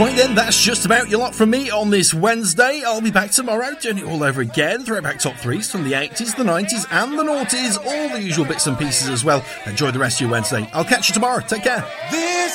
Right then, that's just about your lot from me on this Wednesday. I'll be back tomorrow doing it all over again. Throwback top threes from the 80s, the 90s and the noughties. All the usual bits and pieces as well. Enjoy the rest of your Wednesday. I'll catch you tomorrow. Take care.